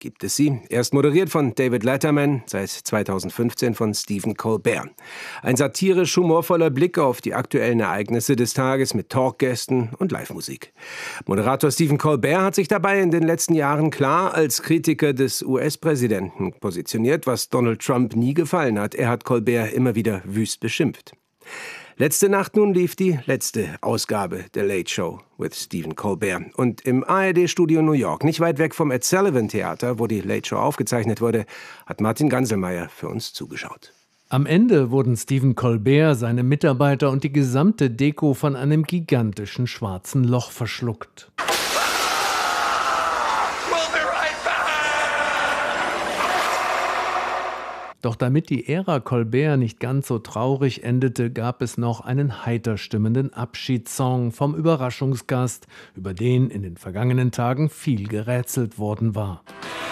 gibt es sie. Erst moderiert von David Letterman, seit 2015 von Stephen Colbert. Ein satirisch-humorvoller Blick auf die aktuellen Ereignisse des Tages mit Talkgästen und Live-Musik. Moderator Stephen Colbert hat sich dabei in den letzten Jahren klar als Kritiker des US-Präsidenten positioniert, was Donald Trump nie gefallen hat. Er hat Colbert immer wieder wüst beschimpft. Letzte Nacht nun lief die letzte Ausgabe der Late Show with Stephen Colbert. Und im ARD-Studio New York, nicht weit weg vom Ed Sullivan Theater, wo die Late Show aufgezeichnet wurde, hat Martin Ganselmeier für uns zugeschaut. Am Ende wurden Stephen Colbert, seine Mitarbeiter und die gesamte Deko von einem gigantischen schwarzen Loch verschluckt. Doch damit die Ära Colbert nicht ganz so traurig endete, gab es noch einen heiter stimmenden Abschiedssong vom Überraschungsgast, über den in den vergangenen Tagen viel gerätselt worden war.